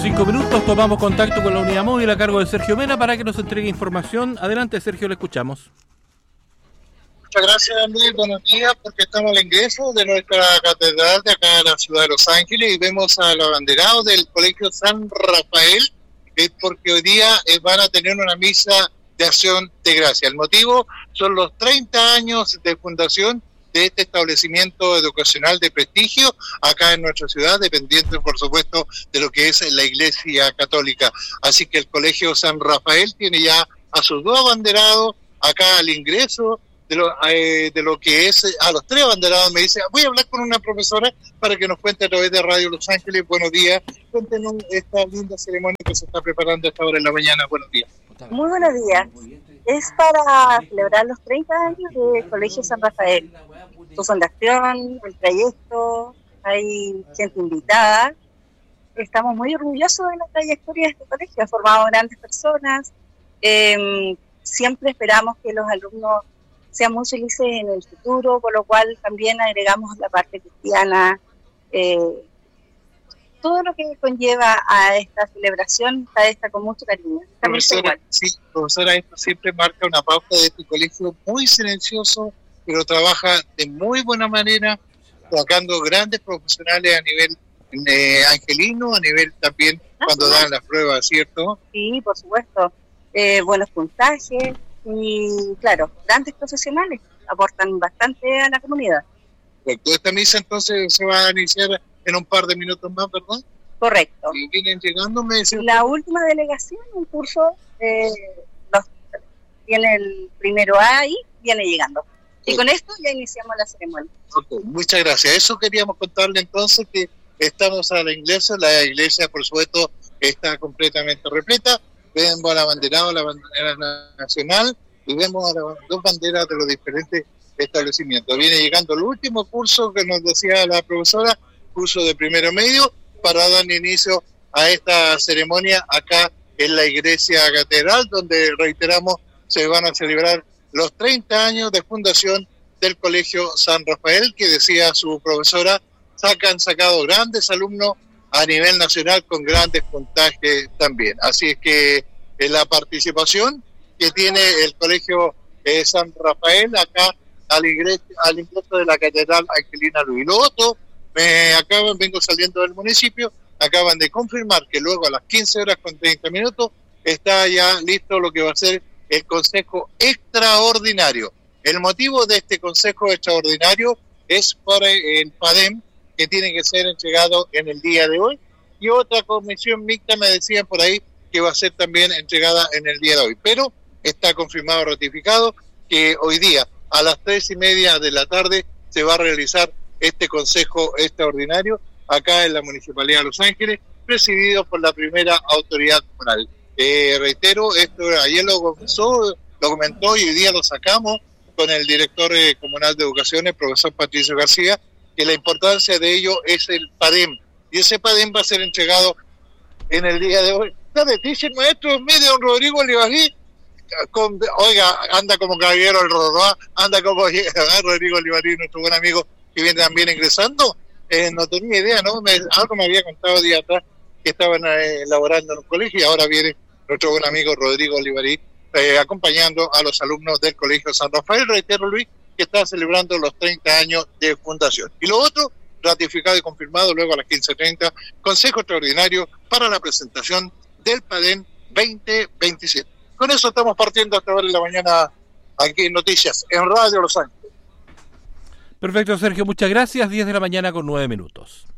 5 minutos, tomamos contacto con la unidad móvil a cargo de Sergio Mena para que nos entregue información. Adelante, Sergio, le escuchamos. Muchas gracias, Andrés. Buenos días, porque estamos al ingreso de nuestra catedral de acá en la ciudad de Los Ángeles y vemos al abanderado del Colegio San Rafael, porque hoy día van a tener una misa de acción de gracia. El motivo son los 30 años de fundación de este establecimiento educacional de prestigio acá en nuestra ciudad, dependiente por supuesto de lo que es la Iglesia Católica. Así que el Colegio San Rafael tiene ya a sus 2 abanderados acá al ingreso de lo que es a los 3 abanderados. Me dice, voy a hablar con una profesora para que nos cuente a través de Radio Los Ángeles. Buenos días, cuéntenos esta linda ceremonia que se está preparando a esta hora en la mañana. Buenos días. Muy buenos días. Es para celebrar los 30 años del Colegio San Rafael. Su fundación, el trayecto, hay gente invitada. Estamos muy orgullosos de la trayectoria de este colegio. Ha formado grandes personas. Siempre esperamos que los alumnos sean muy felices en el futuro, por lo cual también agregamos la parte cristiana. Todo lo que conlleva a esta celebración está esta con mucho cariño. Profesora, esto siempre marca una pauta de este colegio muy silencioso, pero trabaja de muy buena manera, sacando grandes profesionales a nivel angelino, a nivel también cuando dan las pruebas, ¿cierto? Sí, por supuesto. Buenos puntajes y, claro, grandes profesionales aportan bastante a la comunidad. Perfecto. Esta misa entonces se va a iniciar en un par de minutos más, ¿verdad? Correcto. Y vienen llegando, me decían. La última delegación, un curso, viene el primero A ahí, viene llegando. Y con esto ya iniciamos la ceremonia. Okay, muchas gracias. Eso queríamos contarle entonces, que estamos a la iglesia por supuesto está completamente repleta. Vemos al abanderado, la bandera nacional, y vemos a las 2 banderas de los diferentes establecimientos. Viene llegando el último curso que nos decía la profesora, curso de primero medio, para dar inicio a esta ceremonia acá en la Iglesia Catedral, donde, reiteramos, se van a celebrar los 30 años de fundación del Colegio San Rafael, que decía su profesora, han sacado grandes alumnos a nivel nacional con grandes puntajes también. Así es que la participación que tiene el Colegio San Rafael acá al ingreso de la Catedral Angelina Luis. Lo otro, vengo saliendo del municipio, acaban de confirmar que luego a las 15 horas con 30 minutos está ya listo lo que va a ser el Consejo Extraordinario. El motivo de este Consejo Extraordinario es por el PADEM, que tiene que ser entregado en el día de hoy, y otra comisión mixta me decían por ahí que va a ser también entregada en el día de hoy. Pero está confirmado, ratificado, que hoy día a las 3:30 de la tarde se va a realizar este Consejo Extraordinario acá en la Municipalidad de Los Ángeles, presidido por la primera autoridad comunal. Reitero, esto ayer lo comentó y hoy día lo sacamos con el director comunal de educación, el profesor Patricio García, que la importancia de ello es el PADEM, y ese PADEM va a ser entregado en el día de hoy. Dice el maestro mire, don Rodrigo Olivarí, oiga, anda como caballero el Rodroa, anda como Rodrigo Olivarí, nuestro buen amigo que viene también ingresando. No tenía idea, ¿no? Algo me había contado día atrás que estaban laborando en un colegio, y ahora viene nuestro buen amigo Rodrigo Olivarí acompañando a los alumnos del Colegio San Rafael. Reitero, Luis, que está celebrando los 30 años de fundación. Y lo otro, ratificado y confirmado luego a las 15:30, Consejo Extraordinario para la presentación del PADEM 2027. Con eso estamos partiendo hasta ahora en la mañana aquí en Noticias, en Radio Los Ángeles. Perfecto, Sergio, muchas gracias. 10 de la mañana con 9 minutos.